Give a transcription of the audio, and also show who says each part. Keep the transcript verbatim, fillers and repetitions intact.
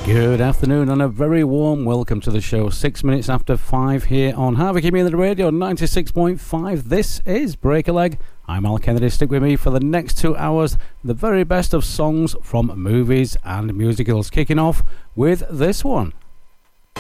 Speaker 1: Good afternoon and a very warm welcome to the show. Six minutes after five here on Harvey Community Radio ninety-six point five. This is Break a Leg. I'm Al Kennedy. Stick with me for the next two hours. The very best of songs from movies and musicals. Kicking off with this one.